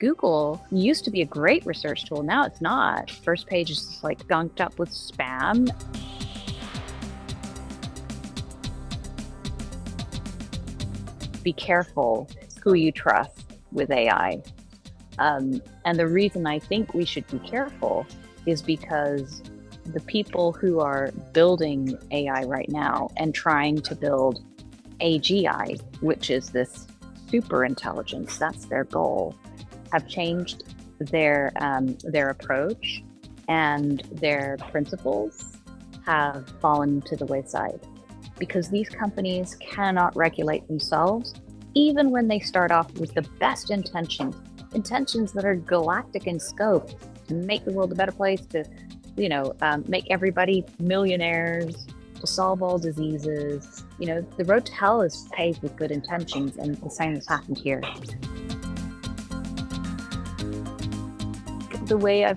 Google used to be a great research tool. Now it's not. First page is just like gunked up with spam. Be careful who you trust with AI. And the reason I think we should be careful is because the people who are building AI right now and trying to build AGI, which is this super intelligence, that's their goal, have changed their approach, and their principles have fallen to the wayside because these companies cannot regulate themselves, even when they start off with the best intentions that are galactic in scope to make the world a better place, to make everybody millionaires, to solve all diseases. The road to hell is paved with good intentions, and the same has happened here. The way I've